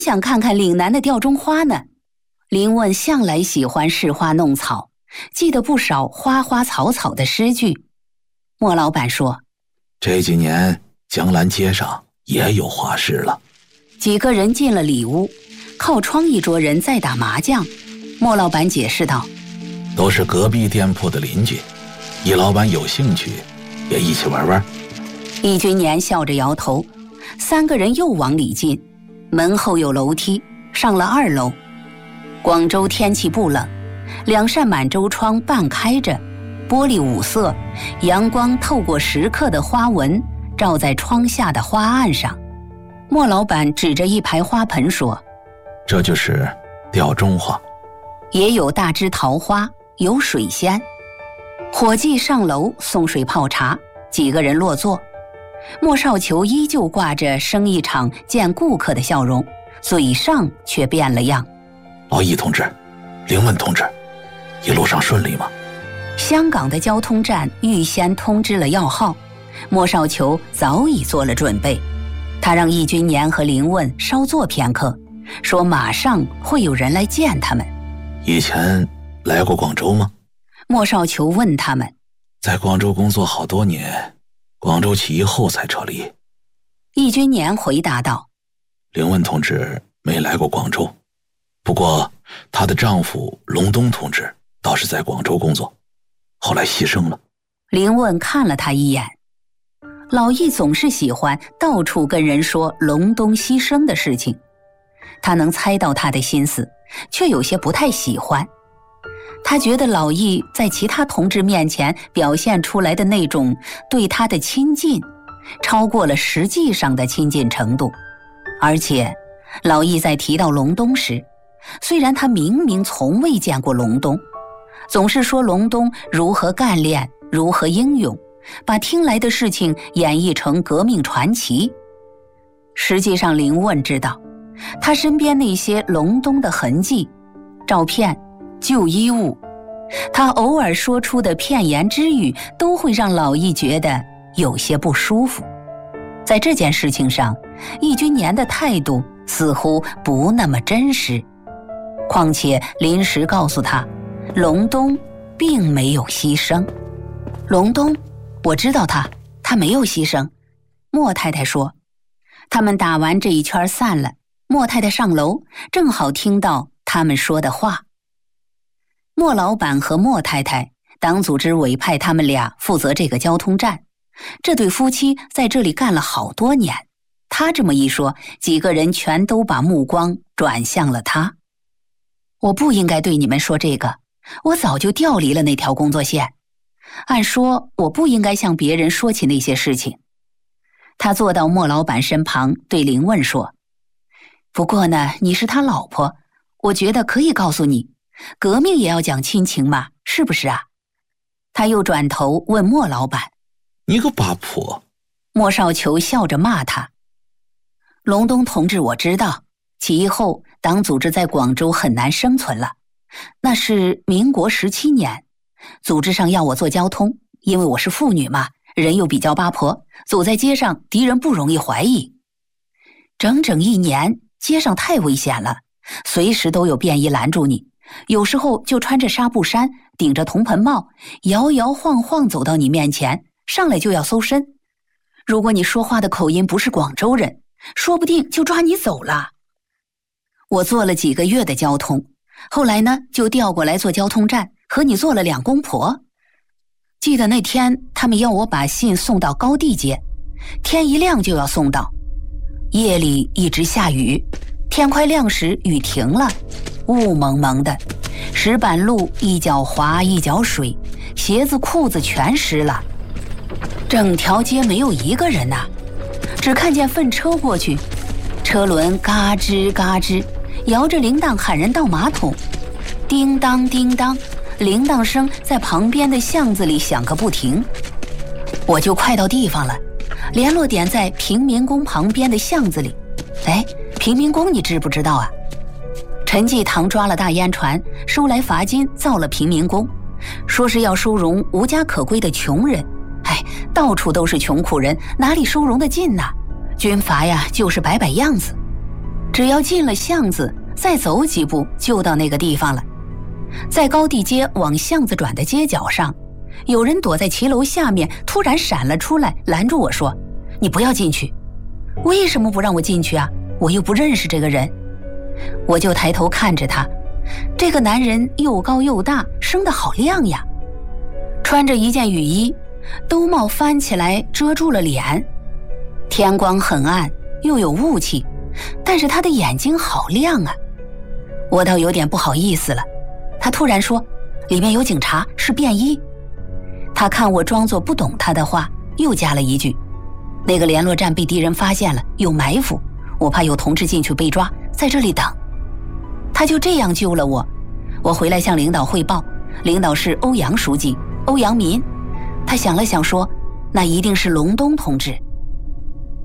想看看岭南的吊钟花呢。林问向来喜欢试花弄草，记得不少花花草草的诗句。莫老板说， 这几年江南街上也有花市了。 几个人进了里屋，靠窗一桌人在打麻将。莫老板解释道， 都是隔壁店铺的邻居，易老板有兴趣也一起玩玩。 易君年笑着摇头。三个人又往里进，门后有楼梯，上了2楼。广州天气不冷，2扇满洲窗半开着，玻璃五色，阳光透过石刻的花纹照在窗下的花案上。莫老板指着一排花盆说， 这就是吊钟花。 也有大枝桃花，有水仙。伙计上楼送水泡茶，几个人落座。莫少球依旧挂着生意场见顾客的笑容，嘴上却变了样。 老易同志，林问同志，一路上顺利吗？ 香港的交通站预先通知了要号，莫少球早已做了准备。他让易君年和林问稍坐片刻，说马上会有人来见他们。 以前来过广州吗？ 莫少球问他们。 在广州工作好多年，广州起义后才撤离。 易君年回答道， 林问同志没来过广州，不过她的丈夫龙东同志倒是在广州工作，后来牺牲了。 林问看了他一眼。老易总是喜欢到处跟人说龙东牺牲的事情，他能猜到他的心思，却有些不太喜欢。他觉得老易在其他同志面前表现出来的那种对他的亲近，超过了实际上的亲近程度。而且老易在提到龙东时，虽然他明明从未见过龙东，总是说龙东如何干练，如何英勇，把听来的事情演绎成革命传奇。实际上林问知道，他身边那些隆冬的痕迹、照片、旧衣物，他偶尔说出的片言之语，都会让老易觉得有些不舒服。在这件事情上，易君年的态度似乎不那么真实。况且临时告诉他，隆冬并没有牺牲。隆冬，我知道他没有牺牲。莫太太说。他们打完这一圈散了，莫太太上楼，正好听到他们说的话。莫老板和莫太太，党组织委派他们俩负责这个交通站。这对夫妻在这里干了好多年，他这么一说，几个人全都把目光转向了他。我不应该对你们说这个，我早就调离了那条工作线。按说我不应该向别人说起那些事情。他坐到莫老板身旁，对林问说，不过呢，你是他老婆，我觉得可以告诉你，革命也要讲亲情嘛，是不是啊？他又转头问莫老板， 你个八婆！ 莫少球笑着骂他。隆东同志，我知道，起义后党组织在广州很难生存了，那是民国17年，组织上要我做交通，因为我是妇女嘛，人又比较八婆，走在街上敌人不容易怀疑。整整1年，街上太危险了，随时都有便衣拦住你，有时候就穿着纱布衫，顶着铜盆帽，摇摇晃晃走到你面前，上来就要搜身。如果你说话的口音不是广州人，说不定就抓你走了。我做了几个月的交通，后来呢就调过来做交通站，和你做了2公婆。记得那天他们要我把信送到高地街，天一亮就要送到，夜里一直下雨，天快亮时雨停了，雾蒙蒙的，石板路一脚滑一脚水，鞋子裤子全湿了，整条街没有一个人呐，只看见粪车过去，车轮嘎吱嘎吱，摇着铃铛喊人倒马桶，叮当叮当，铃铛声在旁边的巷子里响个不停。我就快到地方了，联络点在平民宫旁边的巷子里。哎，平民宫你知不知道啊？陈济棠抓了大烟船，收来罚金造了平民宫，说是要收容无家可归的穷人。哎，到处都是穷苦人，哪里收容得尽呢？军阀呀就是摆摆样子。 只要进了巷子，再走几步就到那个地方了。在高地街往巷子转的街角上，有人躲在骑楼下面，突然闪了出来，拦住我说：“你不要进去。”为什么不让我进去啊？我又不认识这个人。我就抬头看着他，这个男人又高又大，生得好亮呀，穿着一件雨衣，兜帽翻起来遮住了脸。天光很暗，又有雾气，但是他的眼睛好亮啊。我倒有点不好意思了。他突然说：“里面有警察，是便衣。”他看我装作不懂他的话，又加了一句：“那个联络站被敌人发现了，有埋伏，我怕有同志进去被抓，在这里等。”他就这样救了我。我回来向领导汇报，领导是欧阳书记，欧阳民。他想了想说：“那一定是隆冬同志。”